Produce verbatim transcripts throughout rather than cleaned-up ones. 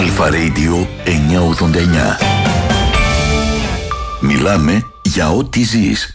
Αλφα Radio εννιακόσια ογδόντα εννιά. Μιλάμε για ό,τι ζεις.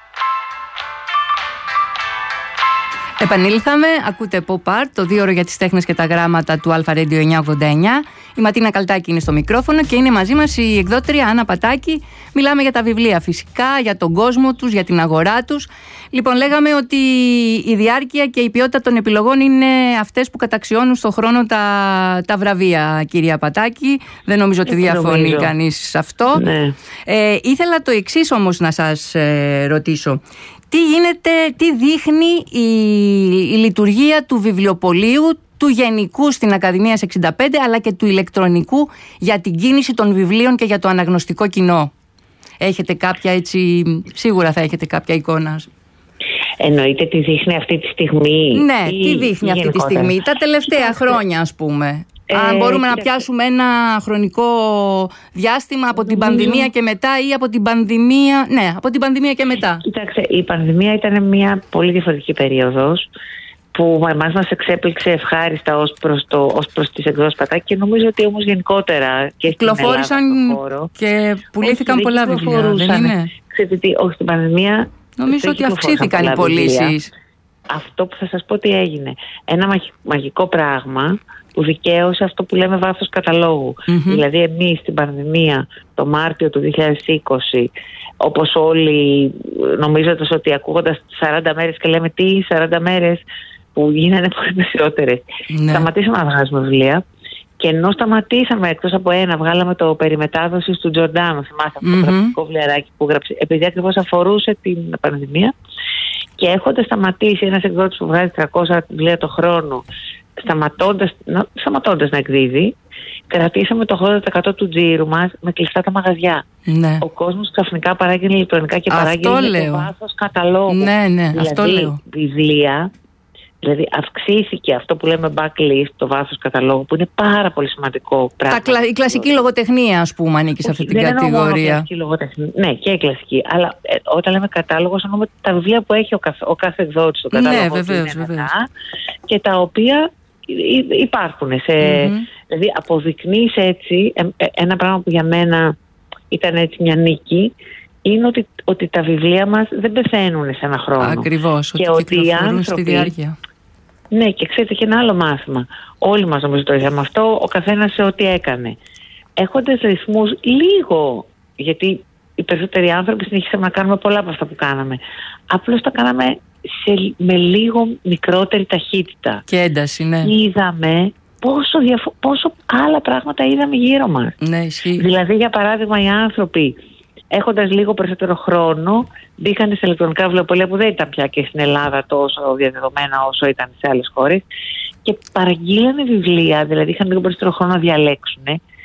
Επανήλθαμε, ακούτε Pop Art, το δύο ώρο για τις τέχνες και τα γράμματα του Αλφα Radio εννιακόσια ογδόντα εννιά. Η Ματίνα Καλτάκη είναι στο μικρόφωνο και είναι μαζί μας η εκδότρια Άννα Πατάκη. Μιλάμε για τα βιβλία φυσικά, για τον κόσμο τους, για την αγορά τους. Λοιπόν, λέγαμε ότι η διάρκεια και η ποιότητα των επιλογών είναι αυτές που καταξιώνουν στον χρόνο τα, τα βραβεία, κυρία Πατάκη. Δεν νομίζω ότι διαφωνεί κανείς σε αυτό. Ναι. Ε, ήθελα το εξής όμως να σας ε, ρωτήσω. Τι γίνεται, τι δείχνει η, η λειτουργία του βιβλιοπωλείου, του γενικού στην Ακαδημίας εξήντα πέντε, αλλά και του ηλεκτρονικού για την κίνηση των βιβλίων και για το αναγνωστικό κοινό? Έχετε κάποια έτσι, σίγουρα θα έχετε κάποια εικόνα. Εννοείται τι δείχνει αυτή τη στιγμή? Ναι, ή, τι δείχνει ή αυτή τη στιγμή, τα τελευταία Κοιτάξτε. χρόνια ας πούμε. Ε, Αν μπορούμε κοιτάξτε. να πιάσουμε ένα χρονικό διάστημα από την πανδημία και μετά ή από την πανδημία, ναι, από την πανδημία και μετά. Κοιτάξτε, η πανδημία ήταν μια πολύ διαφορετική περίοδος που εμάς μας εξέπληξε ευχάριστα ως προς, το, ως προς τις εκδόσεις Πατάκη, και νομίζω ότι όμως γενικότερα και στην Ελλάδα στον χώρο, και πουλήθηκαν όχι, πολλά βιβλία, δεν είναι? Ξέρετε τι, όχι στην πανδημία. Νομίζω ότι αυξήθηκαν οι πωλήσεις. Αυτό που θα σας πω τι έγινε. Ένα μαγ, μαγικό πράγμα που δικαίωσε αυτό που λέμε βάθος καταλόγου. Mm-hmm. Δηλαδή εμείς στην πανδημία το Μάρτιο του δύο χιλιάδες είκοσι, όπως όλοι νομίζοντας ότι ακούγοντας σαράντα μέρες και λέμε τι σαράντα μέρες που γίνανε πολύ περισσότερες, ναι. Σταματήσαμε να βγάζουμε βιβλία. Και ενώ σταματήσαμε, εκτός από ένα, βγάλαμε το περιμετάδοσης του Τζορντάνο. Θυμάστε αυτό mm-hmm. το γραφικό βιβλιαράκι που γράψε, επειδή ακριβώς αφορούσε την πανδημία. Και έχοντας σταματήσει, ένας εκδότης που βγάζει τριακόσια βιβλία το χρόνο, σταματώντας, σταματώντας να εκδίδει, κρατήσαμε το ογδόντα τοις εκατό του τζίρου μας με κλειστά τα μαγαζιά. Ναι. Ο κόσμος ξαφνικά παράγγελνε ηλεκτρονικά και παράγγελνε το βάθος καταλόγου. Ναι, ναι, δηλαδή, αυτό λέω. Βιβλία. Δηλαδή αυξήθηκε αυτό που λέμε backlist, το βάθος καταλόγου, που είναι πάρα πολύ σημαντικό πράγμα. Τα, η κλασική λογοτεχνία, ας πούμε, ανήκει σε αυτή την δεν κατηγορία. Λογοτεχνία. Ναι, και η κλασική. Αλλά ε, όταν λέμε κατάλογος, εννοούμε τα βιβλία που έχει ο, καθ, ο κάθε εκδότης στο κατάλογο. Ναι, βεβαίως, βεβαίως. Και τα οποία υπάρχουν. Σε, mm-hmm. Δηλαδή αποδεικνύεις έτσι ε, ε, ένα πράγμα που για μένα ήταν έτσι μια νίκη. Είναι ότι, ότι τα βιβλία μας δεν πεθαίνουν σε ένα χρόνο. Ακριβώς, και ότι ότι οι άνθρωποι, στη διάρκεια. Ναι, και ξέρετε και ένα άλλο μάθημα. Όλοι μας νομίζω το είχαμε αυτό, ο καθένας σε ό,τι έκανε. Έχοντας ρυθμούς λίγο, γιατί οι περισσότεροι άνθρωποι συνεχίσαμε να κάνουμε πολλά από αυτά που κάναμε. Απλώς τα κάναμε σε, με λίγο μικρότερη ταχύτητα. Και ένταση, ναι. Είδαμε πόσο, διαφο- πόσο άλλα πράγματα είδαμε γύρω μας. Ναι, ισχύει. Δηλαδή, για παράδειγμα, οι άνθρωποι, έχοντας λίγο περισσότερο χρόνο, μπήκαν σε ηλεκτρονικά βιβλιοπωλεία που δεν ήταν πια και στην Ελλάδα τόσο διαδεδομένα όσο ήταν σε άλλες χώρες, και παραγγείλανε βιβλία, δηλαδή είχαν λίγο περισσότερο χρόνο να διαλέξουν,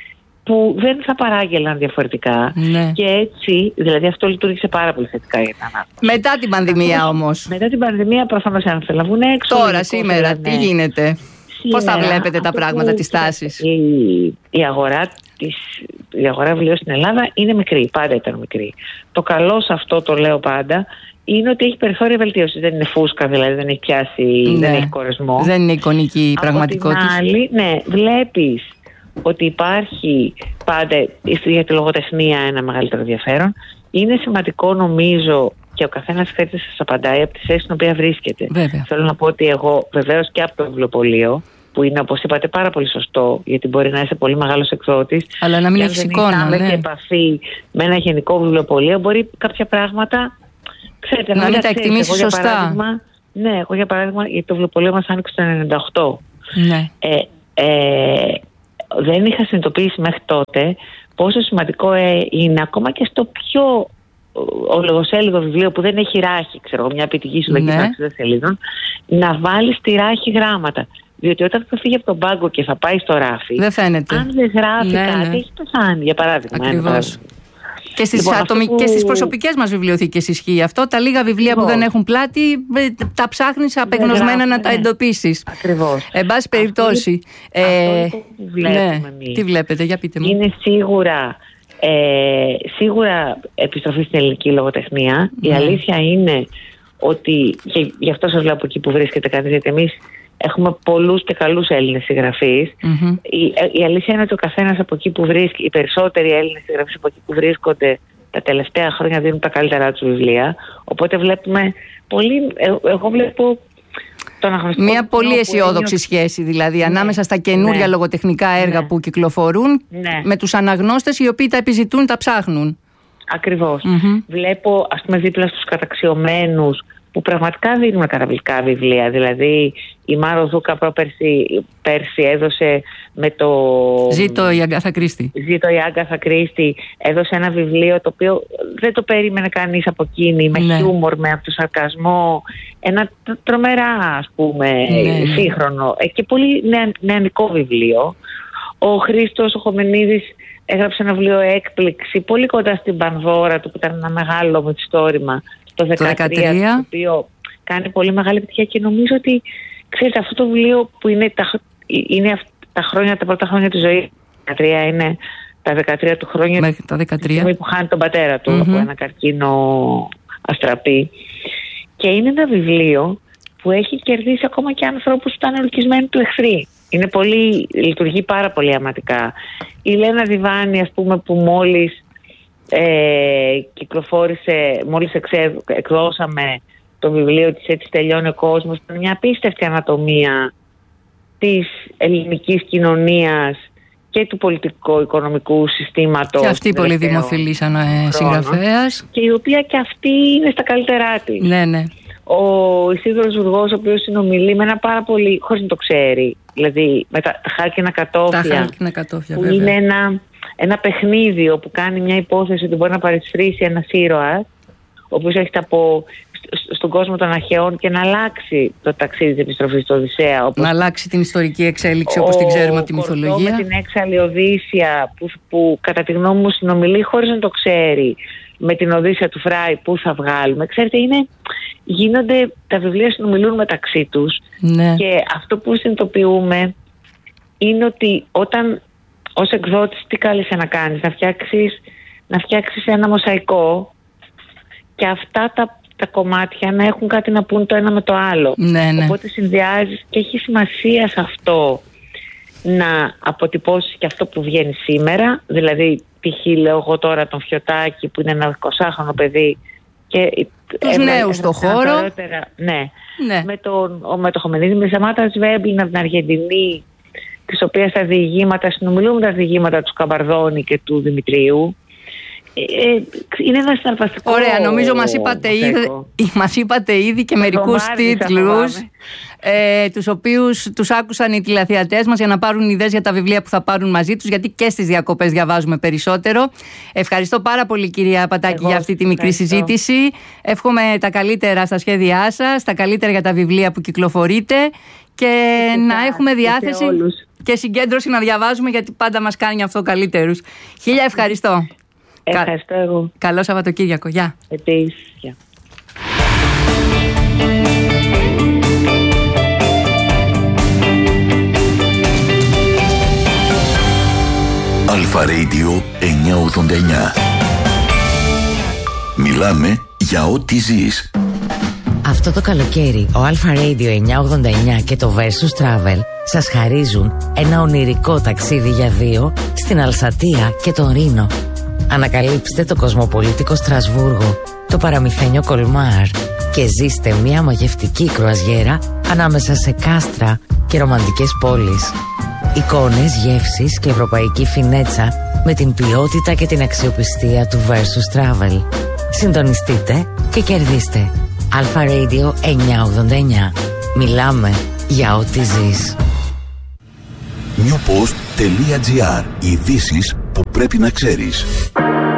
που δεν θα παράγγελναν διαφορετικά. Ναι. Και έτσι, δηλαδή αυτό λειτουργήσε πάρα πολύ θετικά για την ανάπτυξη. Μετά την πανδημία όμως. Μετά την πανδημία προφανώς αν θέλουν να βγουν έξω. Τώρα, σήμερα, ναι. Τι γίνεται? Πώς θα βλέπετε τα πράγματα, τις τάσεις? Η, η αγορά της, η αγορά βιβλίων στην Ελλάδα είναι μικρή, πάντα ήταν μικρή. Το καλό σε αυτό, το λέω πάντα, είναι ότι έχει περιθώρια βελτίωση. Δεν είναι φούσκα, δηλαδή δεν έχει πιάσει, ναι. Δεν έχει κορεσμό. Δεν είναι εικονική η πραγματικότητα. Από την άλλη, ναι, βλέπεις ότι υπάρχει πάντα για τη λογοτεχνία ένα μεγαλύτερο ενδιαφέρον. Είναι σημαντικό, νομίζω, και ο καθένας χρήστης σας απαντάει από τη θέση στην οποία βρίσκεται. Βέβαια. Θέλω να πω ότι εγώ, βεβαίως και από το βιβλιοπωλείο, που είναι, όπως είπατε, πάρα πολύ σωστό, γιατί μπορεί να είσαι πολύ μεγάλος εκδότης, αλλά να μην έχει εικόνα. Αν δεν ναι. σε επαφή με ένα γενικό βιβλιοπωλείο, μπορεί κάποια πράγματα, ξέρετε, να μην μην τα τα εκτιμήσεις σωστά. Ναι, εγώ για παράδειγμα, το βιβλιοπωλείο μας άνοιξε το ενενήντα οκτώ. Ναι. Ε, ε, δεν είχα συνειδητοποιήσει μέχρι τότε πόσο σημαντικό ε, είναι ακόμα και στο πιο ολογοσέλιδο βιβλίο που δεν έχει ράχη, ξέρω, μια επιτυχή συλλογή ναι. εξήντα σελίδων, να βάλει στη ράχη γράμματα. Διότι όταν θα φύγει από τον πάγκο και θα πάει στο ράφι, δεν φαίνεται. Αν δεν γράφει ναι, κάτι, ναι. έχει πεθάνει, για παράδειγμα. Ακριβώς. Και στις, λοιπόν, ατομι... που... και στις προσωπικές μας βιβλιοθήκες ισχύει αυτό. Τα λίγα βιβλία λοιπόν. που δεν έχουν πλάτη, τα ψάχνεις απεγνωσμένα γράφει, να ναι. τα εντοπίσεις. Ακριβώς. Εν πάση περιπτώσει. Αυτό, ε, αυτό που βλέπουμε ναι. εμείς. Τι βλέπετε, για πείτε μου. Είναι σίγουρα, ε, σίγουρα επιστροφή στην ελληνική λογοτεχνία. Mm. Η αλήθεια είναι ότι, και γι' αυτό σας βλέπω εκεί που βρίσκεται κανείς, γιατί εμείς έχουμε πολλούς και καλούς Έλληνες συγγραφείς. Mm-hmm. Η, η αλήθεια είναι ότι ο καθένας από εκεί που βρίσκει, οι περισσότεροι Έλληνες συγγραφείς από εκεί που βρίσκονται τα τελευταία χρόνια δίνουν τα καλύτερά τους βιβλία. Οπότε βλέπουμε πολύ, εγώ βλέπω μια πολύ αισιόδοξη είναι... σχέση δηλαδή, ναι, ανάμεσα στα καινούρια, ναι, λογοτεχνικά έργα, ναι, που κυκλοφορούν, ναι, με τους αναγνώστες οι οποίοι τα επιζητούν, τα ψάχνουν. Ακριβώς. Mm-hmm. Βλέπω, ας πούμε, δίπλα στους καταξιωμένους που πραγματικά δίνουν καταπληκτικά βιβλία. Δηλαδή η Μάρο Δούκα πρόπερση πέρσι έδωσε με το... Ζήτω η Αγκάθα Κρίστη. Ζήτω η Αγκάθα Κρίστη. Έδωσε ένα βιβλίο το οποίο δεν το περίμενε κανείς από εκείνη, με, ναι, χιούμορ, με αυτοσαρκασμό. Ένα τρομερά, ας πούμε, ναι, σύγχρονο και πολύ νεα, νεανικό βιβλίο. Ο Χρήστος ο Χομενίδης έγραψε ένα βιβλίο έκπληξη πολύ κοντά στην Πανδώρα του, που ήταν ένα μεγάλο μυθιστόρημα το δεκατρία, το οποίο κάνει πολύ μεγάλη επιτυχία και νομίζω ότι, ξέρετε, αυτό το βιβλίο που είναι τα, είναι τα, χρόνια, τα πρώτα χρόνια της ζωής, δεκατρία είναι τα δεκατρία του χρόνια, μέχρι τα δεκατρία, που χάνει τον πατέρα του, mm-hmm, από ένα καρκίνο αστραπή, και είναι ένα βιβλίο που έχει κερδίσει ακόμα και ανθρώπους που ήταν ελκυσμένοι του εχθροί. Είναι πολύ, λειτουργεί πάρα πολύ αματικά. Η Λένα Διβάνη, ας πούμε, που μόλις ε, κυκλοφόρησε, μόλις εξε, εκδώσαμε το βιβλίο της «Έτσι τελειώνει ο κόσμος», ήταν μια απίστευτη ανατομία της ελληνικής κοινωνίας και του πολιτικο-οικονομικού συστήματος. Και αυτή πολύ δημοφιλής σαν συγγραφέας. Και η οποία και αυτή είναι στα καλύτερά της. Ναι, ναι. Ο Ισίδωρος Ζουργός, ο οποίος συνομιλεί με ένα πάρα πολύ, χωρίς να το ξέρει, δηλαδή με τα, τα χάλκινα κατόφλια, τα χάλκινα κατόφλια, που βέβαια, είναι ένα, ένα παιχνίδι όπου κάνει μια υπόθεση ότι μπορεί να παρισφρήσει ένας ήρωας, ο οποίος έχετε από στον κόσμο των αρχαιών και να αλλάξει το ταξίδι της επιστροφής του Οδυσσέα. Όπως... να αλλάξει την ιστορική εξέλιξη όπως την ξέρουμε από τη μυθολογία. Με την έξαλλη Οδύσσια που, που κατά τη γνώμη μου συνομιλεί χωρίς να το ξέρει με την Οδύσσια του Φράι, που θα βγάλουμε. Ξέρετε, είναι, γίνονται, τα βιβλία συνομιλούν μεταξύ τους, ναι, και αυτό που συνειδητοποιούμε είναι ότι όταν ως εκδότης τι κάλεσε να κάνεις, να φτιάξεις, να φτιάξεις ένα μοσαϊκό και αυτά τα τα κομμάτια να έχουν κάτι να πούν το ένα με το άλλο. Ναι, ναι. Οπότε συνδυάζεις και έχει σημασία σε αυτό να αποτυπώσεις και αυτό που βγαίνει σήμερα. Δηλαδή, π.χ. λέω εγώ τώρα τον Φιωτάκη που είναι ένα εικοσάχρονο παιδί και τους νέους στο χώρο. Ναι. Ναι. Με τον με το Χομενίδη, με Ζαμάτα Σβέμπλιν από την Αργεντινή, της οποίας τα διηγήματα συνομιλούν τα διηγήματα του Καμπαρδόνη και του Δημητρίου. Ε, είναι ένα συναρπαστικό. Ωραία, νομίζω μας είπατε, ήδη, μας είπατε ήδη και μερικούς τίτλους ε, τους οποίους τους άκουσαν οι τηλεθεατές μας για να πάρουν ιδέες για τα βιβλία που θα πάρουν μαζί τους, γιατί και στις διακοπές διαβάζουμε περισσότερο. Ευχαριστώ πάρα πολύ, κυρία Πατάκη, εγώ για αυτή τη μικρή ευχαριστώ. συζήτηση. Εύχομαι τα καλύτερα στα σχέδιά σας, τα καλύτερα για τα βιβλία που κυκλοφορείτε και Φυσικά, να έχουμε διάθεση και συγκέντρωση να διαβάζουμε, γιατί πάντα μας κάνει αυτό καλύτερους. Χίλια ευχαριστώ. Ευχαριστώ εγώ. Καλό Σαββατοκύριακο. Γεια. Επίσης. Γεια. Αλφα Radio εννιακόσια ογδόντα εννιά. Μιλάμε για ό,τι ζεις. Αυτό το καλοκαίρι ο Αλφα Radio εννιακόσια ογδόντα εννιά και το Versus Travel σας χαρίζουν ένα ονειρικό ταξίδι για δύο στην Αλσατία και τον Ρήνο. Ανακαλύψτε το κοσμοπολίτικο Στρασβούργο, το παραμυθένιο Κολμάρ και ζήστε μια μαγευτική κρουαζιέρα ανάμεσα σε κάστρα και ρομαντικές πόλεις. Εικόνες, γεύσεις και ευρωπαϊκή φινέτσα με την ποιότητα και την αξιοπιστία του Versus Travel. Συντονιστείτε και κερδίστε. Αλφα Radio εννιακόσια ογδόντα εννιά. Μιλάμε για ό,τι ζεις. νιουποστ τελεία τζι άρ. Ειδήσεις που πρέπει να ξέρεις.